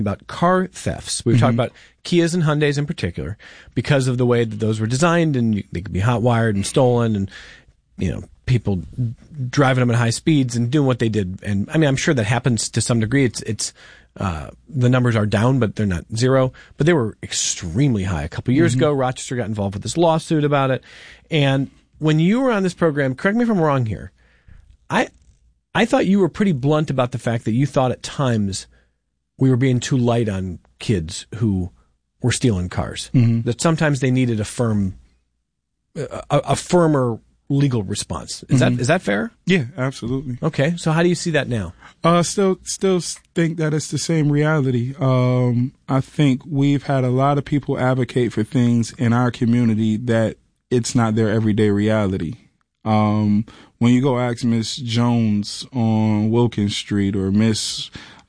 about car thefts. We were talking about Kias and Hyundais in particular because of the way that those were designed, and they could be hot wired and stolen, and people driving them at high speeds and doing what they did. And I mean, I'm sure that happens to some degree. It's the numbers are down, but they're not zero. But they were extremely high a couple years ago. Rochester got involved with this lawsuit about it. And when you were on this program, correct me if I'm wrong here, I thought you were pretty blunt about the fact that you thought at times we were being too light on kids who were stealing cars. That sometimes they needed a firmer legal response. Is that fair? Yeah, absolutely. Okay, so how do you see that now? Still think that it's the same reality. I think we've had a lot of people advocate for things in our community that it's not their everyday reality. When you go ask Miss Jones on Wilkins Street or Miss,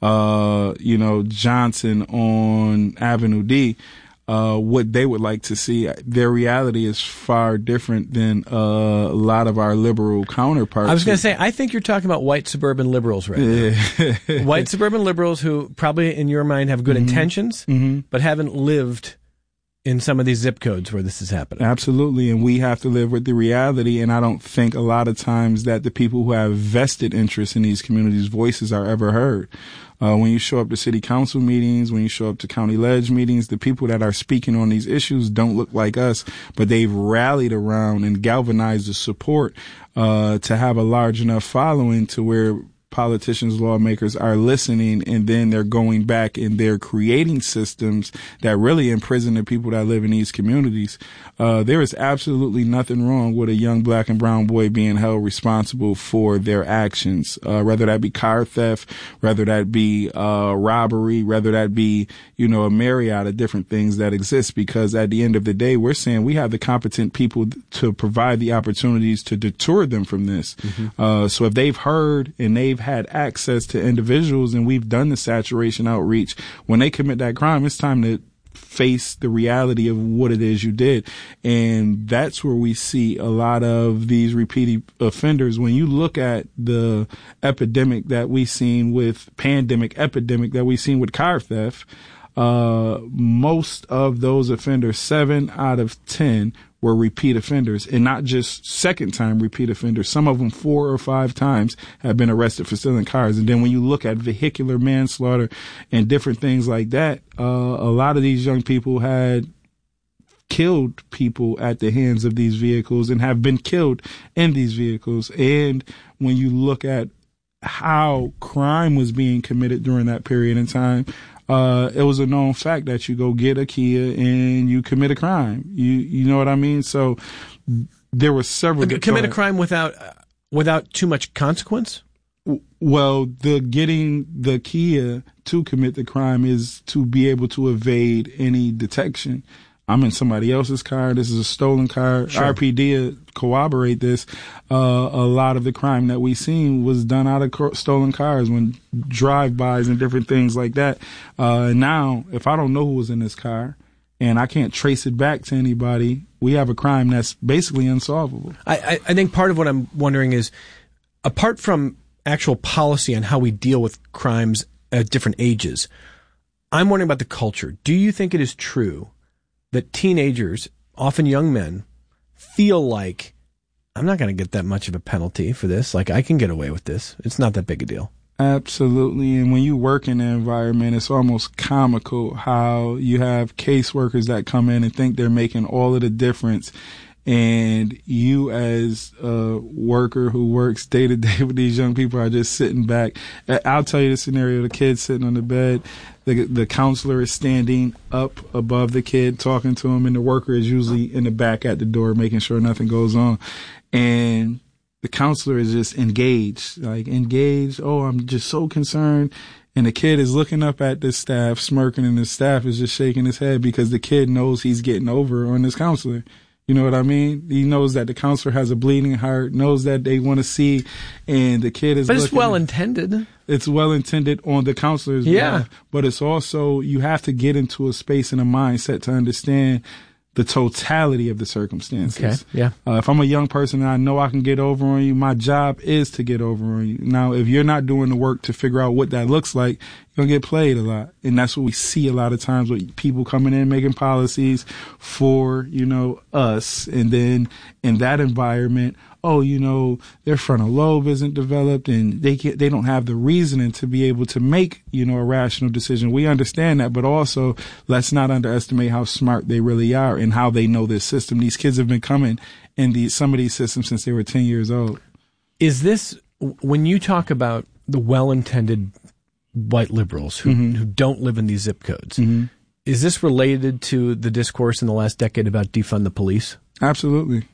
Johnson on Avenue D, what they would like to see, their reality is far different than a lot of our liberal counterparts. I was going to say, I think you're talking about white suburban liberals right now. White suburban liberals who probably in your mind have good intentions, but haven't lived in some of these zip codes where this is happening. Absolutely. And we have to live with the reality. And I don't think a lot of times that the people who have vested interest in these communities' voices are ever heard. When you show up to city council meetings, when you show up to county ledge meetings, the people that are speaking on these issues don't look like us, but they've rallied around and galvanized the support to have a large enough following to where politicians, lawmakers are listening, and then they're going back and they're creating systems that really imprison the people that live in these communities. There is absolutely nothing wrong with a young black and brown boy being held responsible for their actions, whether that be car theft, whether that be robbery, whether that be, a myriad of different things that exist, because at the end of the day, we're saying we have the competent people to provide the opportunities to deter them from this. So if they've heard and they've had access to individuals and we've done the saturation outreach, when they commit that crime, it's time to face the reality of what it is you did. And that's where we see a lot of these repeat offenders. When you look at the epidemic that we've seen with epidemic that we've seen with car theft, most of those offenders, 7 out of 10 were repeat offenders, and not just second time repeat offenders. Some of them 4 or 5 times have been arrested for stealing cars. And then when you look at vehicular manslaughter and different things like that, a lot of these young people had killed people at the hands of these vehicles and have been killed in these vehicles. And when you look at how crime was being committed during that period in time, it was a known fact that you go get a Kia and you commit a crime. You know what I mean? So there were several. Commit a crime without too much consequence? Well, getting the Kia to commit the crime is to be able to evade any detection. I'm in somebody else's car. This is a stolen car. Sure. RPD corroborate this. A lot of the crime that we seen was done out of stolen cars, when drive-bys and different things like that. Now, if I don't know who was in this car and I can't trace it back to anybody, we have a crime that's basically unsolvable. I think part of what I'm wondering is, apart from actual policy on how we deal with crimes at different ages, I'm wondering about the culture. Do you think it is true that teenagers, often young men, feel like, I'm not going to get that much of a penalty for this. Like, I can get away with this. It's not that big a deal. Absolutely. And when you work in an environment, it's almost comical how you have caseworkers that come in and think they're making all of the difference. And you, as a worker who works day to day with these young people, are just sitting back. I'll tell you the scenario: the kid's sitting on the bed, the counselor is standing up above the kid talking to him, and the worker is usually in the back at the door making sure nothing goes on. And the counselor is just engaged. Oh, I'm just so concerned. And the kid is looking up at the staff, smirking, and the staff is just shaking his head because the kid knows he's getting over on this counselor. You know what I mean? He knows that the counselor has a bleeding heart, knows that they want to see, and the kid is. But it's well intended. It's well intended on the counselor's behalf. But it's also, you have to get into a space and a mindset to understand the totality of the circumstances. Okay. Yeah. If I'm a young person and I know I can get over on you, my job is to get over on you. Now, if you're not doing the work to figure out what that looks like, They'll get played a lot. And that's what we see a lot of times with people coming in, making policies for, us. And then in that environment, their frontal lobe isn't developed and they don't have the reasoning to be able to make, a rational decision. We understand that, but also let's not underestimate how smart they really are and how they know this system. These kids have been coming in some of these systems since they were 10 years old. Is this, when you talk about the well-intended white liberals who don't live in these zip codes, is this related to the discourse in the last decade about defund the police? Absolutely.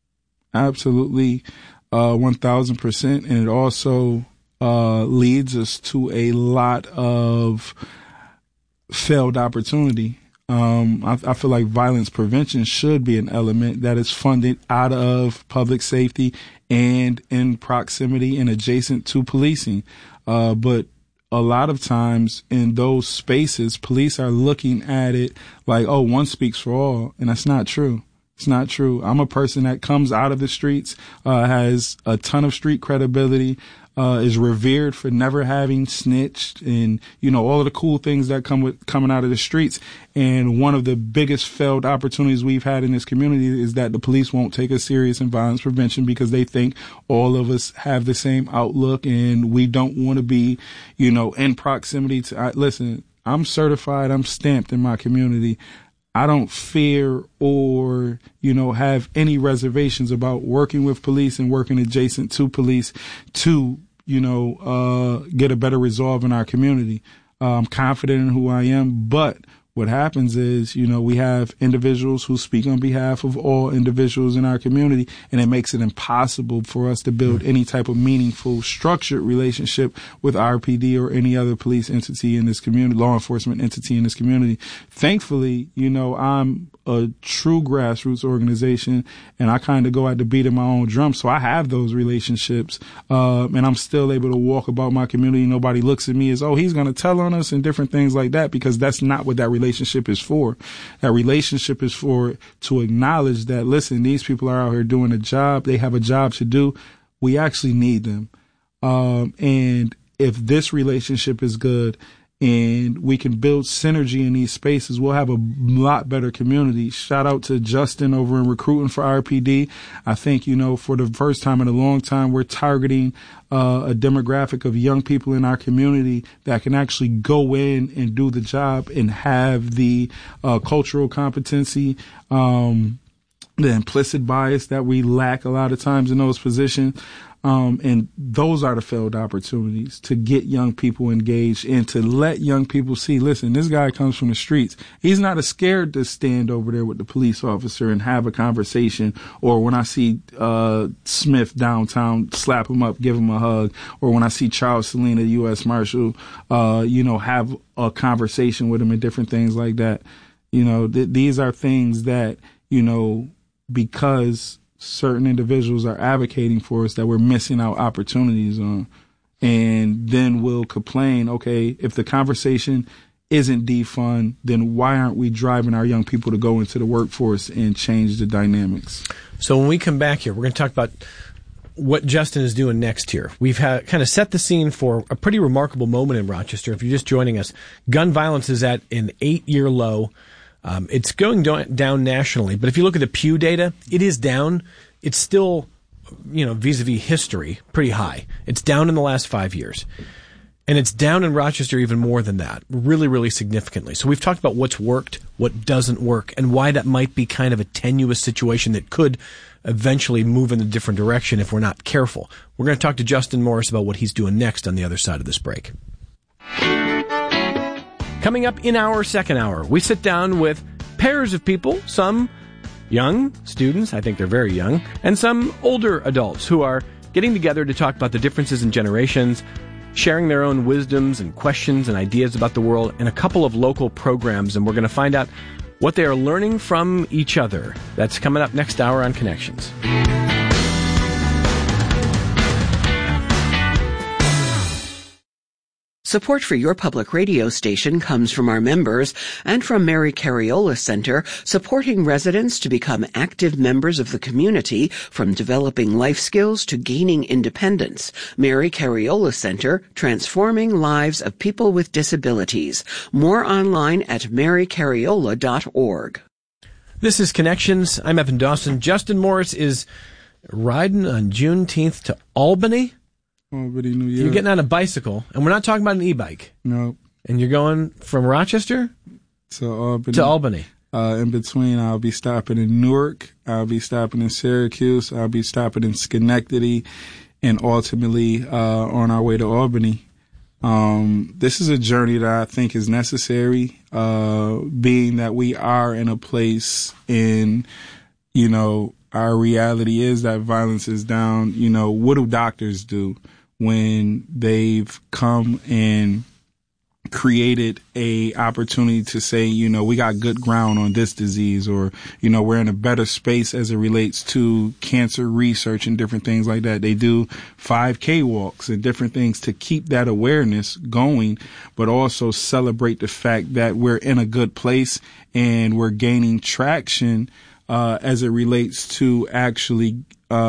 1,000%. And it also leads us to a lot of failed opportunity. I feel like violence prevention should be an element that is funded out of public safety and in proximity and adjacent to policing. But a lot of times in those spaces, police are looking at it like, oh, one speaks for all. And that's not true. It's not true. I'm a person that comes out of the streets, has a ton of street credibility, is revered for never having snitched and, all of the cool things that come with coming out of the streets. And one of the biggest failed opportunities we've had in this community is that the police won't take us serious in violence prevention because they think all of us have the same outlook and we don't want to be, in proximity to, listen, I'm certified, I'm stamped in my community. I don't fear or, have any reservations about working with police and working adjacent to police to, get a better resolve in our community. I'm confident in who I am, but what happens is, we have individuals who speak on behalf of all individuals in our community, and it makes it impossible for us to build any type of meaningful, structured relationship with RPD or any other police entity in this community, law enforcement entity in this community. Thankfully, I'm a true grassroots organization, and I kind of go at the beat of my own drum. So I have those relationships, and I'm still able to walk about my community. Nobody looks at me as, oh, he's going to tell on us and different things like that, because that's not what that relationship is for. That relationship is for to acknowledge that, listen, these people are out here doing a job. They have a job to do. We actually need them. And if this relationship is good, and we can build synergy in these spaces, we'll have a lot better community. Shout out to Justin over in recruiting for RPD. I think, for the first time in a long time, we're targeting a demographic of young people in our community that can actually go in and do the job and have the cultural competency, the implicit bias that we lack a lot of times in those positions. And those are the failed opportunities to get young people engaged and to let young people see, listen, this guy comes from the streets. He's not scared to stand over there with the police officer and have a conversation. Or when I see Smith downtown, slap him up, give him a hug. Or when I see Charles Salina, U.S. Marshal, have a conversation with him and different things like that. These are things that, because certain individuals are advocating for us that we're missing out opportunities on. And then we'll complain, okay, if the conversation isn't defund, then why aren't we driving our young people to go into the workforce and change the dynamics? So when we come back here, we're going to talk about what Justin is doing next here. We've kind of set the scene for a pretty remarkable moment in Rochester. If you're just joining us, gun violence is at an 8-year low. It's going down nationally, but if you look at the Pew data, it is down. It's still, vis-a-vis history, pretty high. It's down in the last 5 years. And it's down in Rochester even more than that, really, really significantly. So we've talked about what's worked, what doesn't work, and why that might be kind of a tenuous situation that could eventually move in a different direction if we're not careful. We're going to talk to Justin Morris about what he's doing next on the other side of this break. Coming up in our second hour, we sit down with pairs of people, some young students, I think they're very young, and some older adults who are getting together to talk about the differences in generations, sharing their own wisdoms and questions and ideas about the world, and a couple of local programs, and we're going to find out what they are learning from each other. That's coming up next hour on Connections. Support for your public radio station comes from our members and from Mary Cariola Center, supporting residents to become active members of the community, from developing life skills to gaining independence. Mary Cariola Center, transforming lives of people with disabilities. More online at marycariola.org. This is Connections. I'm Evan Dawson. Justin Morris is riding on Juneteenth to Albany. Albany, New York. You're getting on a bicycle, and we're not talking about an e-bike. No. And you're going from Rochester to Albany. To Albany. In between, I'll be stopping in Newark. I'll be stopping in Syracuse. I'll be stopping in Schenectady, and ultimately on our way to Albany. This is a journey that I think is necessary, being that we are in a place in, our reality is that violence is down. What do doctors do when they've come and created a opportunity to say, we got good ground on this disease, or, we're in a better space as it relates to cancer research and different things like that. They do 5K walks and different things to keep that awareness going, but also celebrate the fact that we're in a good place and we're gaining traction, as it relates to actually,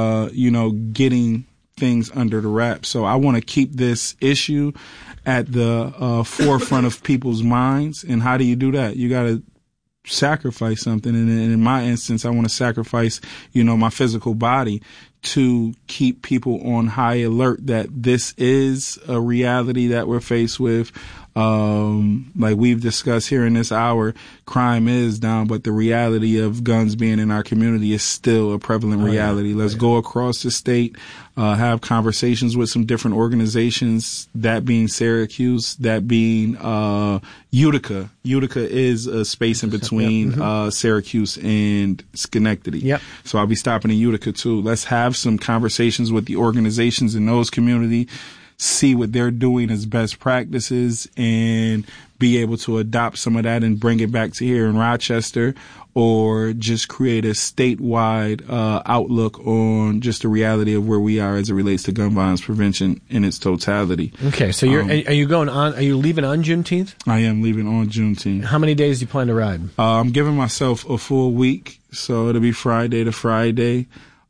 getting things under the wrap. So I want to keep this issue at the forefront of people's minds. And how do you do that? You got to sacrifice something. And in my instance, I want to sacrifice, my physical body to keep people on high alert that this is a reality that we're faced with. Like we've discussed here in this hour, crime is down, but the reality of guns being in our community is still a prevalent reality. Let's go across the state, have conversations with some different organizations, that being Syracuse, that being Utica. Utica is a space in between Syracuse and Schenectady. Yep. So I'll be stopping in Utica too. Let's have some conversations with the organizations in those communities, see what they're doing as best practices, and be able to adopt some of that and bring it back to here in Rochester, or just create a statewide outlook on just the reality of where we are as it relates to gun violence prevention in its totality. Okay, so are you going on? Are you leaving on Juneteenth? I am leaving on Juneteenth. How many days do you plan to ride? I'm giving myself a full week, so it'll be Friday to Friday.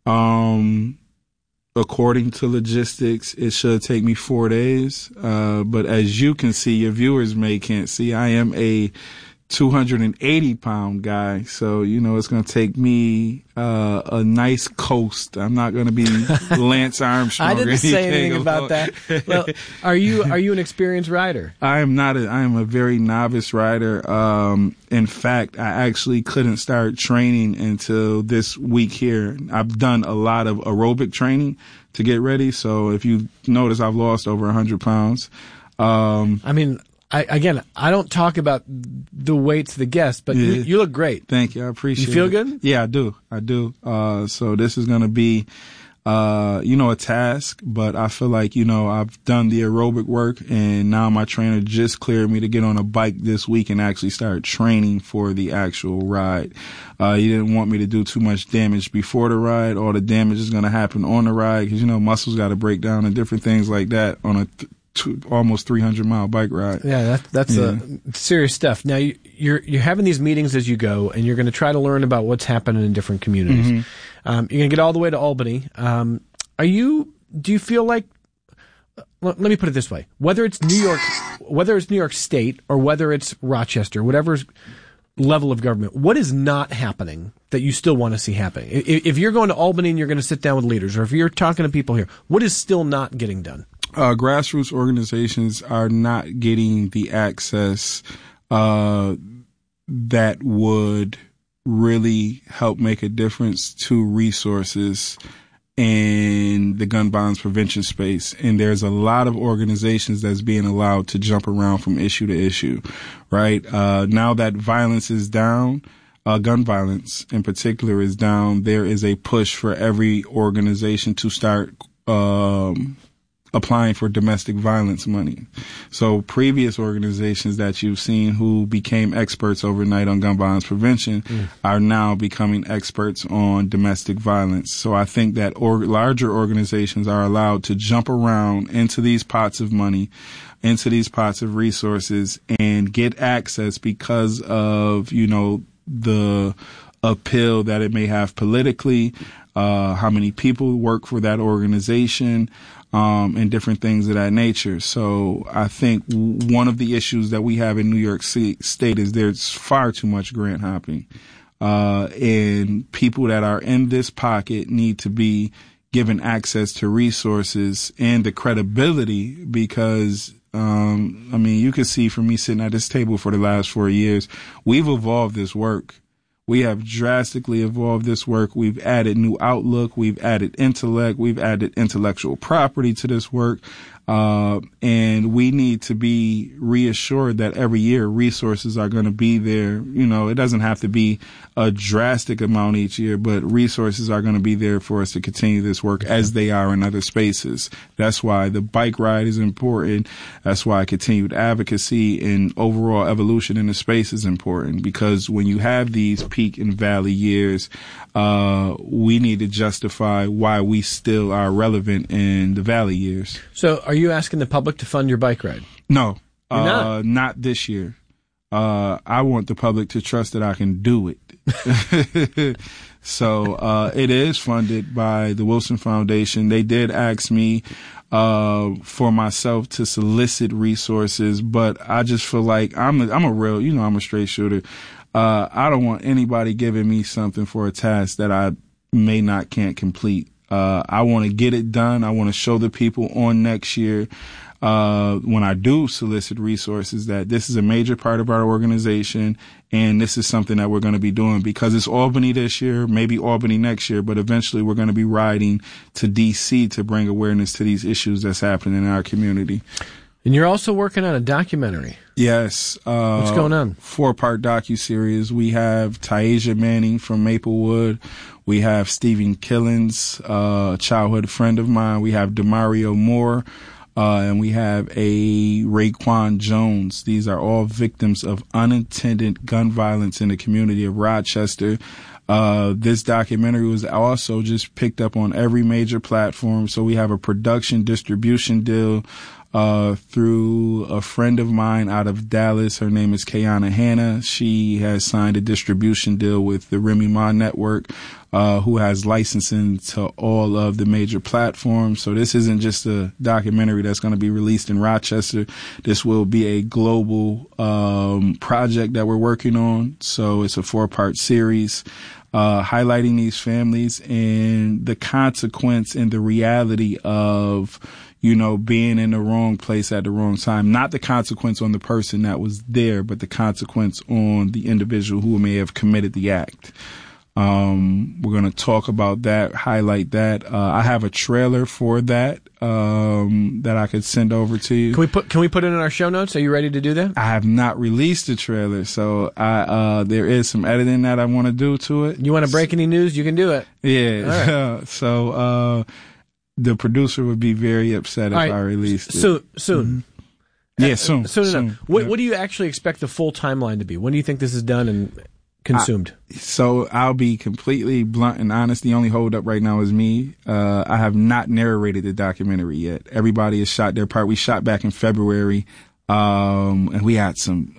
According to logistics, it should take me 4 days. But as you can see, your viewers can't see, I am a 280-pound guy. So, it's going to take me a nice coast. I'm not going to be Lance Armstrong. I didn't say anything about that. Well, are you an experienced rider? I am not. I am a very novice rider. In fact, I actually couldn't start training until this week here. I've done a lot of aerobic training to get ready. So if you notice, I've lost over 100 pounds. I don't talk about the weights of the guests, but you look great. Thank you. I appreciate it. You feel good? Yeah, I do. So this is going to be, a task, but I feel like, I've done the aerobic work, and now my trainer just cleared me to get on a bike this week and actually start training for the actual ride. He didn't want me to do too much damage before the ride. All the damage is going to happen on the ride because, muscles got to break down and different things like that on a almost 300-mile bike ride. Yeah, that's serious stuff. Now you're having these meetings as you go, and you're going to try to learn about what's happening in different communities. Mm-hmm. You're going to get all the way to Albany. Do you feel like? Let me put it this way: whether it's New York State, or whether it's Rochester, whatever level of government, what is not happening that you still want to see happening? If you're going to Albany and you're going to sit down with leaders, or if you're talking to people here, what is still not getting done? Grassroots organizations are not getting the access that would really help make a difference to resources in the gun violence prevention space. And there's a lot of organizations that's being allowed to jump around from issue to issue, right? Now that violence is down, gun violence in particular is down, there is a push for every organization to start applying for domestic violence money. So previous organizations that you've seen who became experts overnight on gun violence prevention are now becoming experts on domestic violence. So I think that larger organizations are allowed to jump around into these pots of money, into these pots of resources, and get access because of, you know, the appeal that it may have politically, how many people work for that organization, and different things of that nature. So I think one of the issues that we have in New York State is there's far too much grant hopping. And people that are in this pocket need to be given access to resources and the credibility because, I mean, you can see from me sitting at this table for the last 4 years, we've evolved this work. We have drastically evolved this work. We've added new outlook. We've added intellect. We've added intellectual property to this work. And we need to be reassured that every year resources are going to be there. You know, it doesn't have to be a drastic amount each year, but resources are going to be there for us to continue this work as they are in other spaces. That's why the bike ride is important. That's why continued advocacy and overall evolution in the space is important, because when you have these peak and valley years, we need to justify why we still are relevant in the valley years. So are you asking the public to fund your bike ride? No, not this year. I want the public to trust that I can do it. So it is funded by the Wilson Foundation. They did ask me for myself to solicit resources, but I just feel like I'm a real, you know, I'm a straight shooter. I don't want anybody giving me something for a task that I can't complete. I want to get it done. I want to show the people on next year, when I do solicit resources, that this is a major part of our organization and this is something that we're going to be doing, because it's Albany this year, maybe Albany next year, but eventually we're going to be riding to DC to bring awareness to these issues that's happening in our community. And you're also working on a documentary. Yes. What's going on? 4-part docuseries. We have Taisha Manning from Maplewood. We have Stephen Killens, a childhood friend of mine. We have Demario Moore. And we have a Raekwon Jones. These are all victims of unintended gun violence in the community of Rochester. This documentary was also just picked up on every major platform. So we have a production distribution deal through a friend of mine out of Dallas. Her name is Kayana Hanna. She has signed a distribution deal with the Remy Ma Network, who has licensing to all of the major platforms. So this isn't just a documentary that's going to be released in Rochester. This will be a global project that we're working on. So it's a 4-part series highlighting these families and the consequence and the reality of, you know, being in the wrong place at the wrong time. Not the consequence on the person that was there, but the consequence on the individual who may have committed the act. We're going to talk about that, highlight that. I have a trailer for that, that I could send over to you. Can we put it in our show notes? Are you ready to do that? I have not released the trailer, so there is some editing that I want to do to it. You want to break any news? You can do it. Yeah. Right. So, the producer would be very upset if I released it. Soon. Mm-hmm. Yeah, soon. Enough. What do you actually expect the full timeline to be? When do you think this is done and consumed? So I'll be completely blunt and honest. The only holdup right now is me. I have not narrated the documentary yet. Everybody has shot their part. We shot back in February. And we got some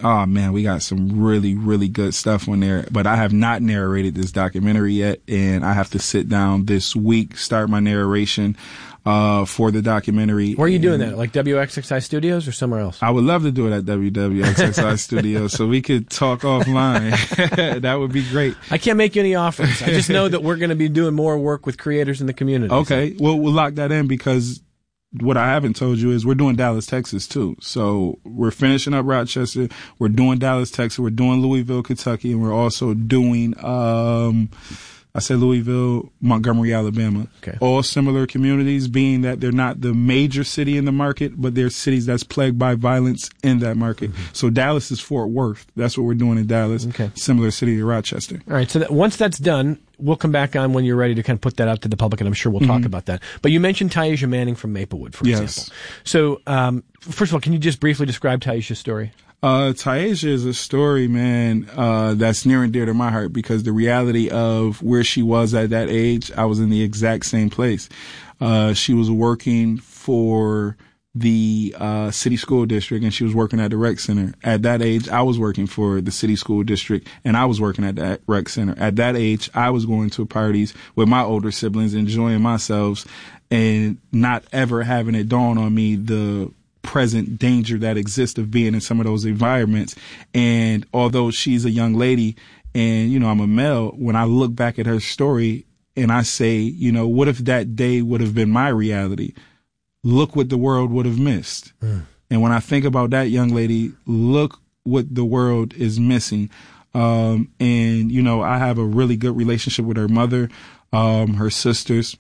really, really good stuff on there, but I have not narrated this documentary yet. And I have to sit down this week, start my narration, for the documentary. Where are you doing that? Like WXXI Studios or somewhere else? I would love to do it at WXXI Studios so we could talk offline. That would be great. I can't make you any offers. I just know that we're going to be doing more work with creators in the community. Okay. Well, we'll lock that in, because what I haven't told you is we're doing Dallas, Texas too. So we're finishing up Rochester. We're doing Dallas, Texas. We're doing Louisville, Kentucky. And we're also doing, I said Louisville, Montgomery, Alabama. Okay. All similar communities, being that they're not the major city in the market, but they're cities that's plagued by violence in that market. Mm-hmm. So Dallas is Fort Worth. That's what we're doing in Dallas. Okay. Similar city to Rochester. All right. So once that's done, we'll come back on when you're ready to kind of put that out to the public, and I'm sure we'll talk about that. But you mentioned Taisha Manning from Maplewood, for example. So, first of all, can you just briefly describe Taisha's story? Taisha is a story, man, that's near and dear to my heart, because the reality of where she was at that age, I was in the exact same place. She was working for the city school district, and she was working at the rec center. At that age, I was working for the city school district, and I was working at that rec center. At that age, I was going to parties with my older siblings, enjoying myself, and not ever having it dawn on me the present danger that exists of being in some of those environments. And although she's a young lady and, I'm a male, when I look back at her story and I say, what if that day would have been my reality? Look what the world would have missed. And when I think about that young lady, look what the world is missing. And, I have a really good relationship with her mother, her sisters,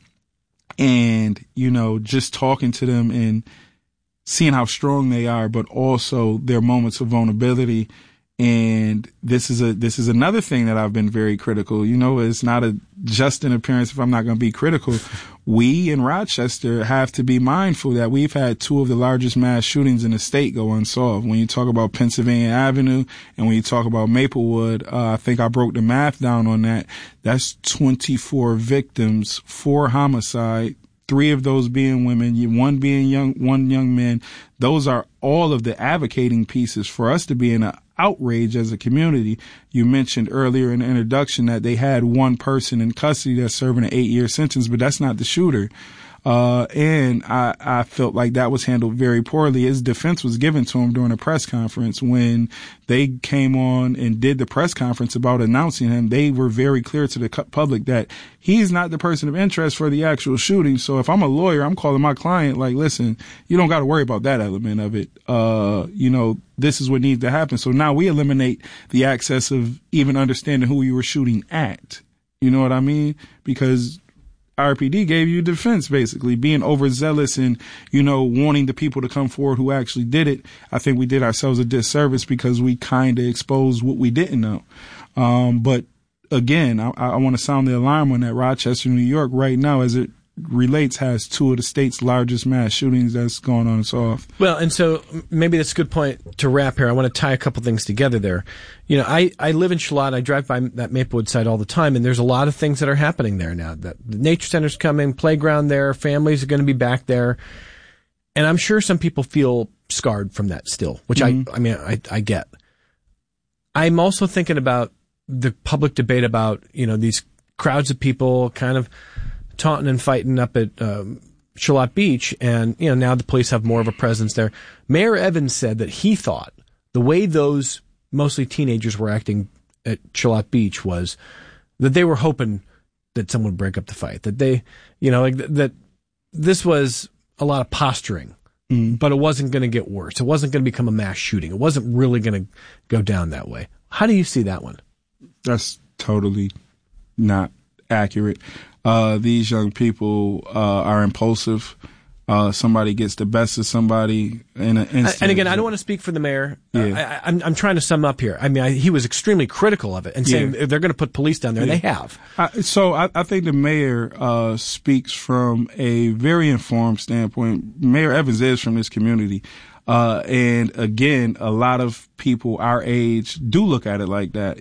and, just talking to them and seeing how strong they are, but also their moments of vulnerability. And this is another thing that I've been very critical. It's not just an appearance if I'm not going to be critical. We in Rochester have to be mindful that we've had two of the largest mass shootings in the state go unsolved. When you talk about Pennsylvania Avenue and when you talk about Maplewood, I think I broke the math down on that. That's 24 victims, 4 homicide, 3 of those being women, 1 being one young man. Those are all of the advocating pieces for us to be in an outrage as a community. You mentioned earlier in the introduction that they had one person in custody that's serving an 8-year sentence, but that's not the shooter. And I felt like that was handled very poorly. His defense was given to him during a press conference. When they came on and did the press conference about announcing him, they were very clear to the public that he's not the person of interest for the actual shooting. So if I'm a lawyer, I'm calling my client like, listen, you don't got to worry about that element of it. This is what needs to happen. So now we eliminate the access of even understanding who you were shooting at. You know what I mean? Because RPD gave you defense, basically, being overzealous and, wanting the people to come forward who actually did it. I think we did ourselves a disservice because we kind of exposed what we didn't know. But again, I want to sound the alarm on that. Rochester, New York right now, as it relates, has 2 of the state's largest mass shootings that's going on off. Well, and so maybe that's a good point to wrap here. I want to tie a couple things together there. I live in Charlotte. I drive by that Maplewood site all the time, and there's a lot of things that are happening there now. The nature center's coming, playground there, families are going to be back there. And I'm sure some people feel scarred from that still, which I get. I'm also thinking about the public debate about, these crowds of people kind of taunting and fighting up at Charlotte Beach, and now the police have more of a presence there. Mayor Evans said that he thought the way those mostly teenagers were acting at Charlotte Beach was that they were hoping that someone would break up the fight, that they, that this was a lot of posturing, but it wasn't going to get worse. It wasn't going to become a mass shooting. It wasn't really going to go down that way. How do you see that one? That's totally not accurate. These young people are impulsive. Somebody gets the best of somebody in an instant. And again, I don't want to speak for the mayor. Yeah. I'm trying to sum up here. I mean, he was extremely critical of it and saying they're going to put police down there. Yeah. They have. So I think the mayor speaks from a very informed standpoint. Mayor Evans is from this community. And again, a lot of people our age do look at it like that.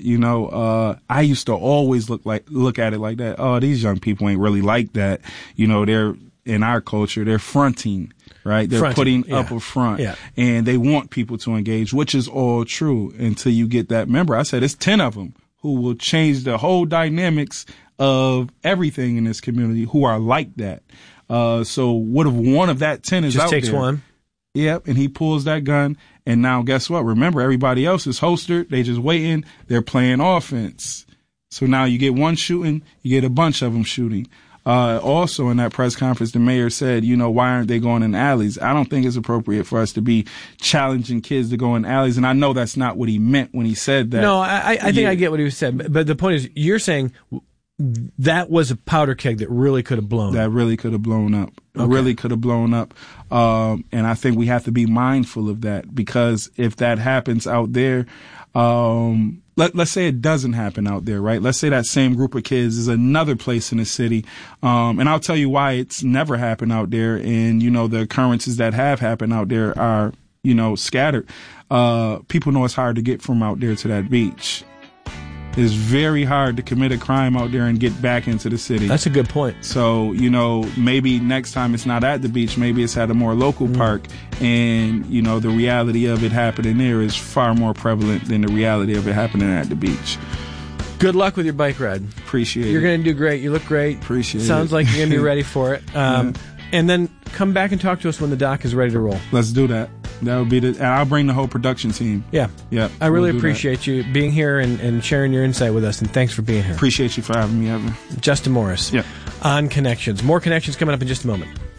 I used to always look at it like that. Oh, these young people ain't really like that. They're in our culture, they're fronting, right? They're putting up a front, and they want people to engage, which is all true until you get that member. I said, it's 10 of them who will change the whole dynamics of everything in this community who are like that. So what if one of that 10 is just out takes there? One. Yep, and he pulls that gun, and now guess what? Remember, everybody else is holstered. They just waiting. They're playing offense. So now you get one shooting, you get a bunch of them shooting. Also in that press conference, the mayor said, why aren't they going in alleys? I don't think it's appropriate for us to be challenging kids to go in alleys. And I know that's not what he meant when he said that. No, I think I get what he said. But the point is, you're saying that was a powder keg that really could have blown. That really could have blown up. Okay. Really could have blown up. And I think we have to be mindful of that, because if that happens out there, let's say it doesn't happen out there, right? Let's say that same group of kids is another place in the city. And I'll tell you why it's never happened out there. And, the occurrences that have happened out there are, scattered. People know it's hard to get from out there to that beach. It's very hard to commit a crime out there and get back into the city. That's a good point. So, maybe next time it's not at the beach, maybe it's at a more local park. And, the reality of it happening there is far more prevalent than the reality of it happening at the beach. Good luck with your bike ride. Appreciate it. You're going to do great. You look great. Appreciate it. Sounds like you're going to be ready for it. Yeah. And then come back and talk to us when the doc is ready to roll. Let's do that. That would be and I'll bring the whole production team. Yeah. I really appreciate you being here and sharing your insight with us, and thanks for being here. Appreciate you for having me, Evan. Justin Morris. Yeah. On Connections. More Connections coming up in just a moment.